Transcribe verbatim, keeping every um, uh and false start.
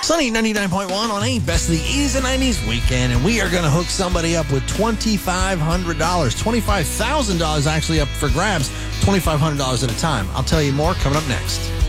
Sunny ninety-nine point one on a Best of the eighties and nineties weekend, and we are going to hook somebody up with twenty-five hundred dollars. twenty-five thousand dollars actually up for grabs, twenty-five hundred dollars at a time. I'll tell you more coming up next.